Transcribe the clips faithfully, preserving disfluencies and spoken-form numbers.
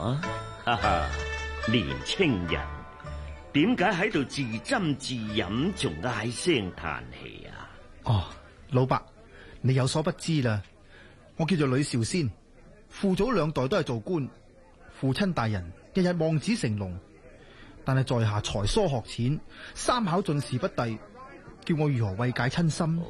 啊，哈哈，年青人點解喺度自斟自飲，仲唉聲嘆氣啊？ 哦，老伯，你有所不知啦，我叫做呂兆先，父祖兩代都係做官，父親大人日日望子成龍，但係在下才疏學淺，三考進士不第，叫我如何慰解親心？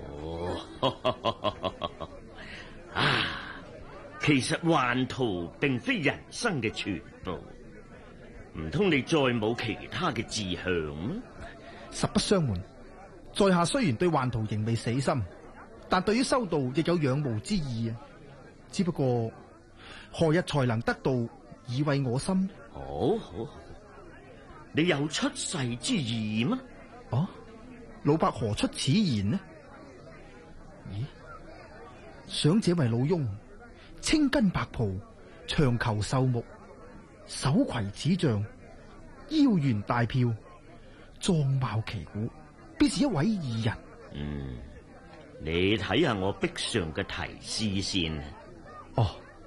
哦，啊！其實宦途並非人生嘅全部，唔通你再冇其他嘅志向咩？ 實不相瞞，在下雖然對宦途仍未死心，但對於修道亦有仰慕之意啊。只不過何日才能得道，以慰我心？ 好好好，你有出世之意嗎？ 哦，老伯何出此言呢？咦，想這位老翁青筋白袍，長裘繡目，手攜紙杖，腰圓大票，狀貌旗鼓，必是一位異人。 嗯，你睇下我壁上嘅題詩先。 哦，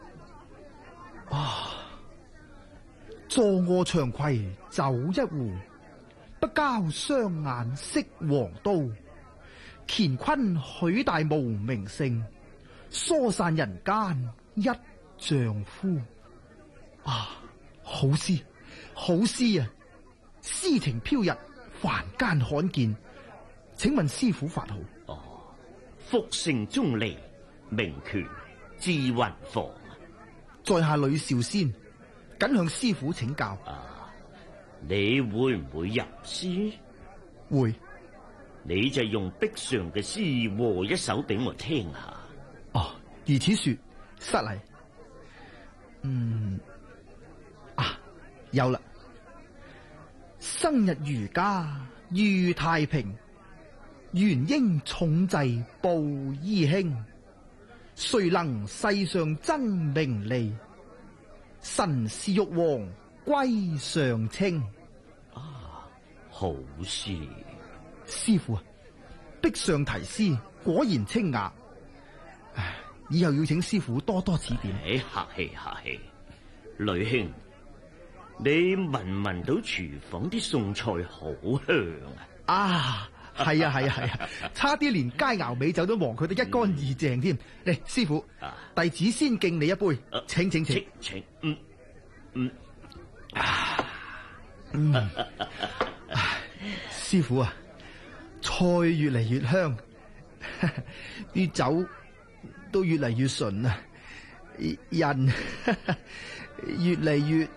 啊，坐臥長葵酒一壺，不交雙眼識黃刀。乾坤許大無名姓，疏散人間一丈夫。啊，好詩，好詩啊！詩情飄逸，凡間罕見。請問師傅法號？ 哦，福姓鐘離，名權，字雲房。 在下呂兆先，謹向師傅請教。 啊，你會唔會吟詩？ 會。 你就用壁上嘅詩和一首俾我聽下。 哦，如此說，失禮。嗯，啊，有啦。生日儒家遇太平，元嬰重祭布衣興。誰能世上爭名利？神是玉皇歸上清。 啊，好詩。 師傅啊，壁上題詩果然清雅，唉，以後要請師傅多多指點。 哎，客氣客氣。呂兄，你聞唔聞到廚房啲餸菜好香啊？ 啊，係啊係啊係啊，差啲連佳肴美酒都忘佢得一乾二淨添。嚟，師傅，弟子先敬你一杯，請請請請。嗯嗯啊嗯，唉，師傅啊，菜越嚟越香，啲酒都越嚟越純啊，人越嚟越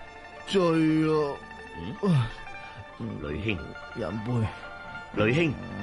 醉咯。 嗯，呂兄， 飲杯。 呂兄，